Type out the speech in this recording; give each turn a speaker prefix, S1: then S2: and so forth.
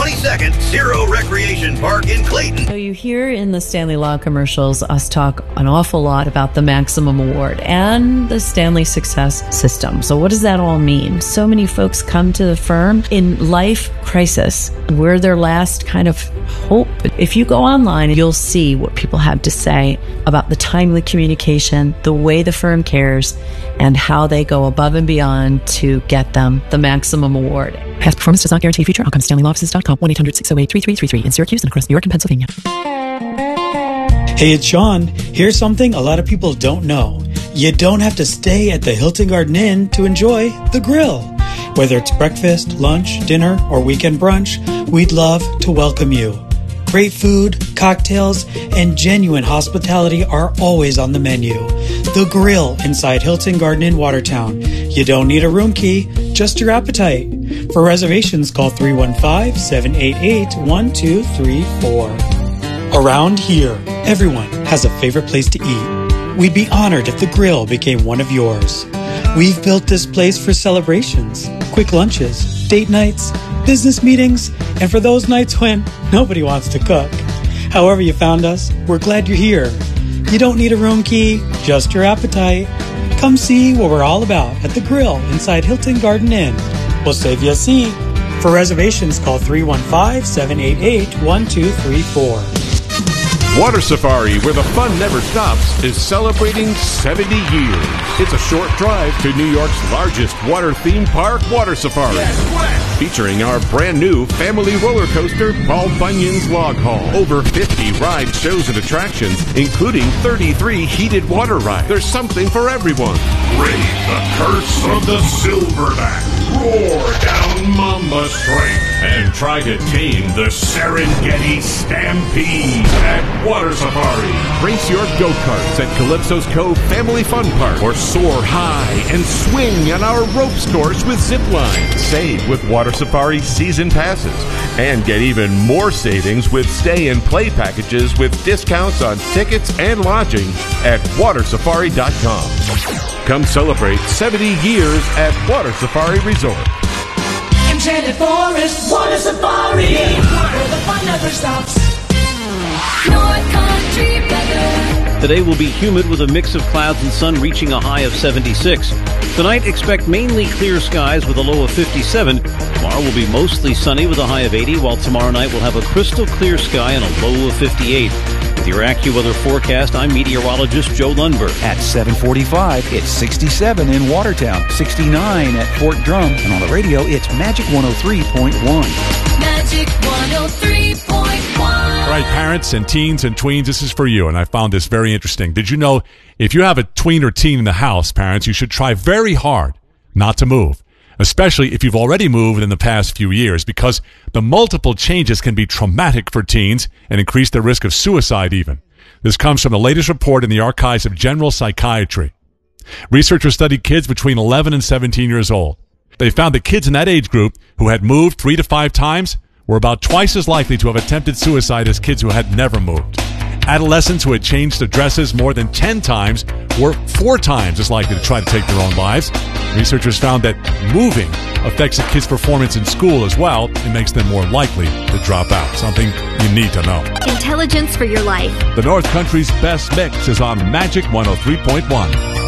S1: 22nd, Zero Recreation Park in Clayton.
S2: So you hear in the Stanley Law commercials us talk an awful lot about the Maximum Award and the Stanley Success System. So what does that all mean? So many folks come to the firm in life crisis. We're their last kind of hope. If you go online, you'll see what people have to say about the timely communication, the way the firm cares, and how they go above and beyond to get them the Maximum Award.
S3: Past performance does not guarantee future outcomes. StanleyLawoffices.com, 1-800-608-3333 in Syracuse and across New York and Pennsylvania.
S4: Hey, it's Sean. Here's something a lot of people don't know. You don't have to stay at the Hilton Garden Inn to enjoy the grill. Whether it's breakfast, lunch, dinner, or weekend brunch, we'd love to welcome you. Great food, cocktails, and genuine hospitality are always on the menu. The Grill inside Hilton Garden Inn Watertown. You don't need a room key, just your appetite. For reservations, call 315-788-1234. Around here, everyone has a favorite place to eat. We'd be honored if the Grill became one of yours. We've built this place for celebrations, quick lunches, date nights, business meetings, and for those nights when nobody wants to cook. However you found us, we're glad you're here. You don't need a room key, just your appetite. Come see what we're all about at the Grill inside Hilton Garden Inn. We'll save you a seat. For reservations, call 315-788-1234.
S5: Water Safari, where the fun never stops, is celebrating 70 years. It's a short drive to New York's largest water theme park, Water Safari. Featuring our brand new family roller coaster, Paul Bunyan's Log Haul. Over 50 rides, shows, and attractions, including 33 heated water rides. There's something for everyone.
S6: Brave the curse of the silverback. Roar down Mamba Strike and try to tame the Serengeti Stampede at Water Safari.
S5: Race your go-karts at Calypso's Cove Family Fun Park or soar high and swing on our ropes course with zip lines. Save with Water Safari season passes and get even more savings with stay and play packages with discounts on tickets and lodging at watersafari.com. Come celebrate 70 years at Water Safari Resort.
S7: Enchanted Forest, Water Safari, where the fun never stops. North Country weather.
S8: Today will be humid with a mix of clouds and sun reaching a high of 76. Tonight, expect mainly clear skies with a low of 57. Tomorrow will be mostly sunny with a high of 80, while tomorrow night we'll have a crystal clear sky and a low of 58. With your AccuWeather forecast, I'm meteorologist Joe Lundberg.
S9: At 7:45, it's 67 in Watertown, 69 at Fort Drum, and on the radio, it's Magic 103.1.
S7: Magic 103.1.
S10: All right, parents and teens and tweens, this is for you, and I found this very interesting. Did you know if you have a tween or teen in the house, parents, you should try very hard not to move, especially if you've already moved in the past few years, because the multiple changes can be traumatic for teens and increase their risk of suicide even. This comes from the latest report in the Archives of General Psychiatry. Researchers studied kids between 11 and 17 years old. They found that kids in that age group who had moved 3 to 5 times were about twice as likely to have attempted suicide as kids who had never moved. Adolescents who had changed addresses more than 10 times were 4 times as likely to try to take their own lives. Researchers found that moving affects a kid's performance in school as well and makes them more likely to drop out. Something you need to know.
S11: Intelligence for your life.
S10: The North Country's best mix is on Magic 103.1.